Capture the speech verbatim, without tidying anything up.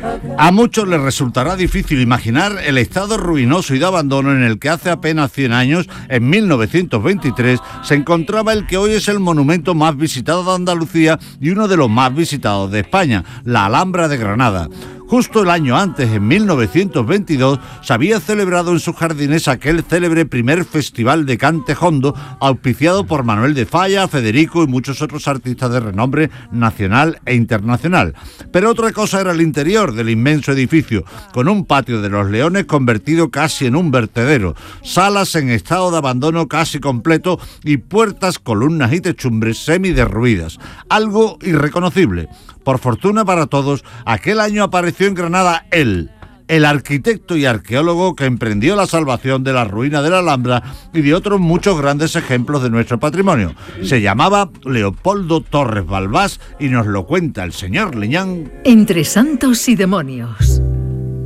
A muchos les resultará difícil imaginar el estado ruinoso y de abandono en el que hace apenas cien años, en mil novecientos veintitrés, se encontraba el que hoy es el monumento más visitado de Andalucía y uno de los más visitados de España, la Alhambra de Granada. Justo el año antes, en mil novecientos veintidós, se había celebrado en sus jardines aquel célebre primer festival de cante jondo, auspiciado por Manuel de Falla, Federico y muchos otros artistas de renombre nacional e internacional. Pero otra cosa era el interior del inmenso edificio, con un patio de los Leones convertido casi en un vertedero, salas en estado de abandono casi completo y puertas, columnas y techumbres semiderruidas. Algo irreconocible. Por fortuna para todos, aquel año apareció en Granada él, el arquitecto y arqueólogo que emprendió la salvación de la ruina de la Alhambra y de otros muchos grandes ejemplos de nuestro patrimonio. Se llamaba Leopoldo Torres Balbás y nos lo cuenta el señor Liñán. Entre santos y demonios.